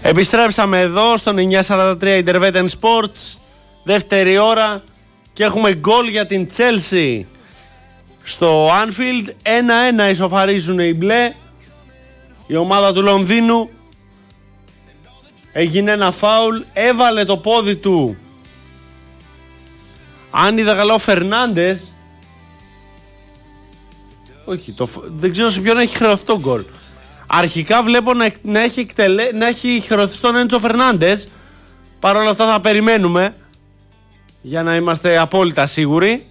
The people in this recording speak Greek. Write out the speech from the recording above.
Επιστρέψαμε εδώ στον 943 Intervetten Sports, δεύτερη ώρα, και έχουμε γκολ για την Chelsea. Στο Anfield 1-1 ισοφαρίζουν οι μπλε. Η ομάδα του Λονδίνου. Έγινε ένα φάουλ, έβαλε το πόδι του, αν είδα καλά, ο Φερνάντες. Όχι, δεν ξέρω σε ποιον έχει χρεωθεί το γκολ. Αρχικά βλέπω να έχει χρεωθεί στον Έντσο Φερνάντες. Παρ' όλα αυτά θα περιμένουμε για να είμαστε απόλυτα σίγουροι.